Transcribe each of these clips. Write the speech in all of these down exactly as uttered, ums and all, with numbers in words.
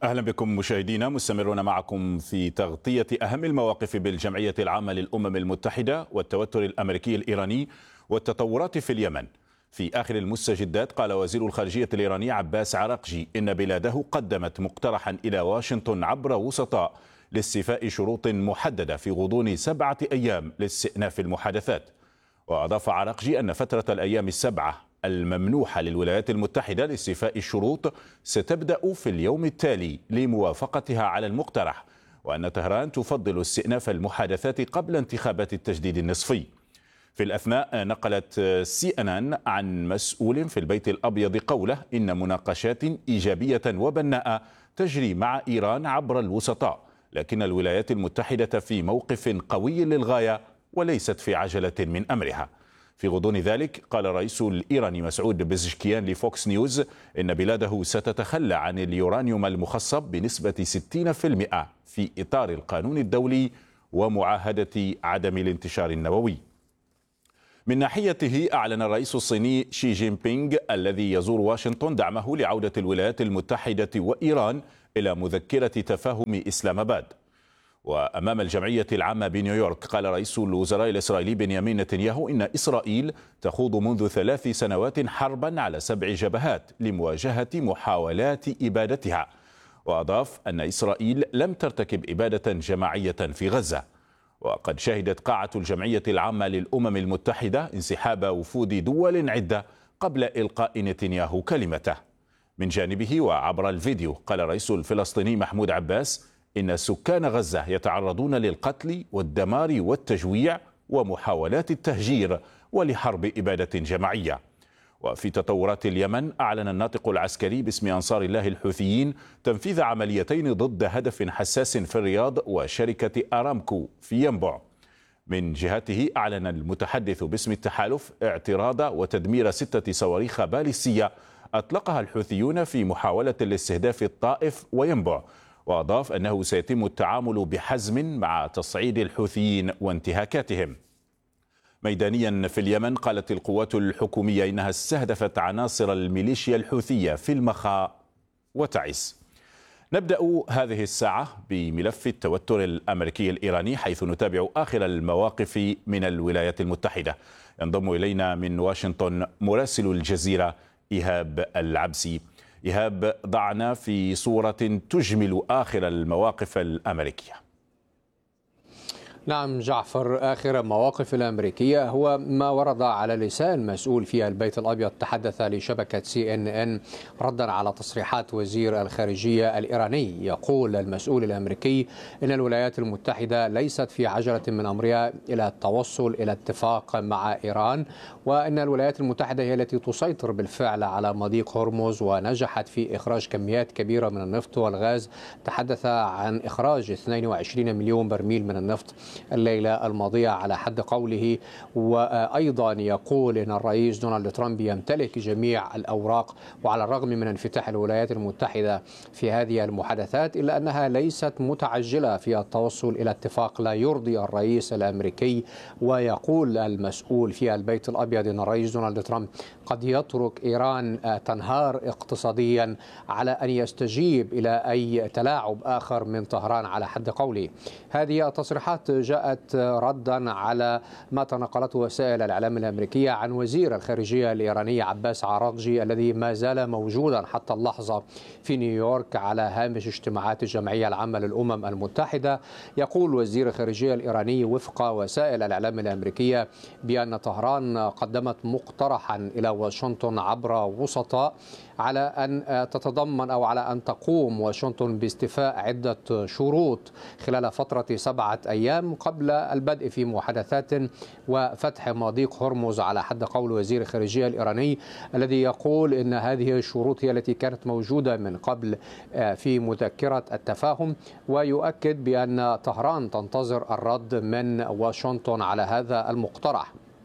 أهلا بكم مشاهدينا، مستمرون معكم في تغطية أهم المواقف بالجمعية العامة للأمم المتحدة والتوتر الأمريكي الإيراني والتطورات في اليمن. في آخر المستجدات قال وزير الخارجية الإيراني عباس عراقجي إن بلاده قدمت مقترحا إلى واشنطن عبر وسطاء لاستيفاء شروط محددة في غضون سبعة أيام لاستئناف المحادثات. وأضاف عراقجي أن فترة الأيام السبعة الممنوحة للولايات المتحدة لاستيفاء الشروط ستبدأ في اليوم التالي لموافقتها على المقترح، وأن طهران تفضل استئناف المحادثات قبل انتخابات التجديد النصفي. في الأثناء نقلت سي إن إن عن مسؤول في البيت الأبيض قوله إن مناقشات إيجابية وبناءة تجري مع إيران عبر الوسطاء، لكن الولايات المتحدة في موقف قوي للغاية وليست في عجلة من أمرها. في غضون ذلك قال الرئيس الإيراني مسعود بزشكيان لفوكس نيوز إن بلاده ستتخلى عن اليورانيوم المخصب بنسبة ستين بالمئة في إطار القانون الدولي ومعاهدة عدم الانتشار النووي. من ناحيته أعلن الرئيس الصيني شي جين بينغ الذي يزور واشنطن دعمه لعودة الولايات المتحدة وإيران إلى مذكرة تفاهم إسلام آباد. وأمام الجمعية العامة بنيويورك قال رئيس الوزراء الإسرائيلي بنيامين نتنياهو إن إسرائيل تخوض منذ ثلاث سنوات حربا على سبع جبهات لمواجهة محاولات إبادتها. وأضاف أن إسرائيل لم ترتكب إبادة جماعية في غزة. وقد شهدت قاعة الجمعية العامة للأمم المتحدة انسحاب وفود دول عدة قبل إلقاء نتنياهو كلمته. من جانبه وعبر الفيديو قال الرئيس الفلسطيني محمود عباس إن سكان غزة يتعرضون للقتل والدمار والتجويع ومحاولات التهجير ولحرب إبادة جماعية. وفي تطورات اليمن أعلن الناطق العسكري باسم أنصار الله الحوثيين تنفيذ عمليتين ضد هدف حساس في الرياض وشركة أرامكو في ينبع. من جهته أعلن المتحدث باسم التحالف اعتراض وتدمير ستة صواريخ باليستية أطلقها الحوثيون في محاولة لاستهداف الطائف وينبع. وأضاف أنه سيتم التعامل بحزم مع تصعيد الحوثيين وانتهاكاتهم. ميدانيا في اليمن قالت القوات الحكومية إنها استهدفت عناصر الميليشيا الحوثية في المخا وتعز. نبدأ هذه الساعة بملف التوتر الأمريكي الإيراني، حيث نتابع آخر المواقف من الولايات المتحدة. ينضم إلينا من واشنطن مراسل الجزيرة إيهاب العبسي. إيهاب، ضعنا في صورة تجمل آخر المواقف الأمريكية. نعم جعفر، آخر مواقف الأمريكية هو ما ورد على لسان مسؤول في البيت الأبيض تحدث لشبكة سي إن إن ردا على تصريحات وزير الخارجية الإيراني. يقول المسؤول الأمريكي إن الولايات المتحدة ليست في عجلة من أمرها إلى التوصل إلى اتفاق مع إيران، وأن الولايات المتحدة هي التي تسيطر بالفعل على مضيق هرمز ونجحت في إخراج كميات كبيرة من النفط والغاز. تحدث عن إخراج اثنين وعشرين مليون برميل من النفط الليلة الماضية على حد قوله. وأيضا يقول إن الرئيس دونالد ترامب يمتلك جميع الأوراق، وعلى الرغم من انفتاح الولايات المتحدة في هذه المحادثات إلا أنها ليست متعجلة في التوصل إلى اتفاق لا يرضي الرئيس الأمريكي. ويقول المسؤول في البيت الأبيض إن الرئيس دونالد ترامب قد يترك إيران تنهار اقتصاديا على أن يستجيب إلى أي تلاعب آخر من طهران على حد قوله. هذه التصريحات جاءت ردا على ما تناقلته وسائل الإعلام الأمريكية عن وزير الخارجية الإيراني عباس عراقجي الذي ما زال موجودا حتى اللحظة في نيويورك على هامش اجتماعات الجمعية العامة للأمم المتحدة. يقول وزير الخارجية الإيراني وفق وسائل الإعلام الأمريكية بأن طهران قدمت مقترحا إلى واشنطن عبر وسطاء على أن تتضمن أو على أن تقوم واشنطن باستيفاء عدة شروط خلال فترة سبعة أيام قبل البدء في محادثات وفتح مضيق هرمز على حد قول وزير الخارجية الإيراني، الذي يقول إن هذه الشروط هي التي كانت موجودة من قبل في مذكرة التفاهم. ويؤكد بأن طهران تنتظر الرد من واشنطن على هذا المقترح.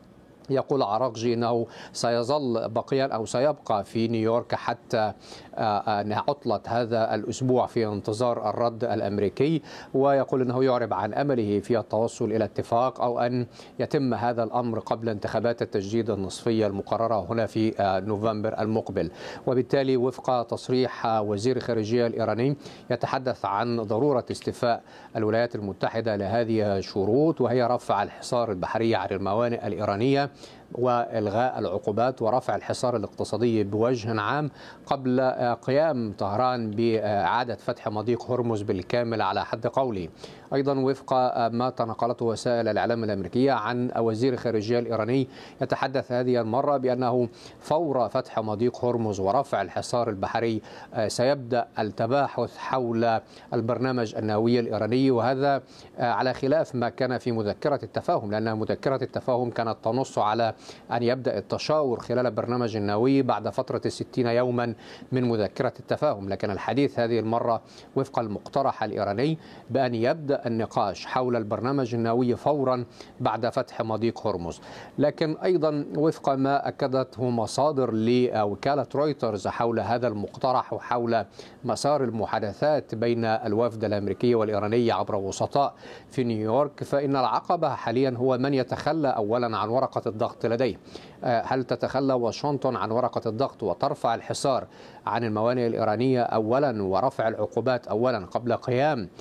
يقول عراقجي أنه سيظل بقيا أو سيبقى في نيويورك حتى عطلة هذا الأسبوع في انتظار الرد الأمريكي، ويقول أنه يعرب عن أمله في التوصل إلى اتفاق أو أن يتم هذا الأمر قبل انتخابات التجديد النصفية المقررة هنا في نوفمبر المقبل. وبالتالي وفق تصريح وزير الخارجية الإيراني يتحدث عن ضرورة استيفاء الولايات المتحدة لهذه الشروط، وهي رفع الحصار البحري عن الموانئ الإيرانية وإلغاء العقوبات ورفع الحصار الاقتصادي بوجه عام قبل قيام طهران بإعادة فتح مضيق هرمز بالكامل على حد قوله. أيضا وفق ما تناقلته وسائل الإعلام الأمريكية عن وزير الخارجية الإيراني يتحدث هذه المرة بأنه فور فتح مضيق هرمز ورفع الحصار البحري سيبدأ التباحث حول البرنامج النووي الإيراني، وهذا على خلاف ما كان في مذكرة التفاهم، لأن مذكرة التفاهم كانت تنص على أن يبدأ التشاور خلال البرنامج النووي بعد فترة الستين يوما من مذكرة التفاهم، لكن الحديث هذه المرة وفق المقترح الإيراني بأن يبدأ النقاش حول البرنامج النووي فورا بعد فتح مضيق هرمز. لكن أيضا وفق ما أكدته مصادر لوكالة رويترز حول هذا المقترح وحول مسار المحادثات بين الوفد الأمريكي والإيراني عبر وسطاء في نيويورك، فإن العقبة حاليا هو من يتخلى أولا عن ورقة الضغط لديه. هل تتخلى واشنطن عن ورقة الضغط وترفع الحصار عن الموانئ الإيرانية أولا ورفع العقوبات أولا قبل قيام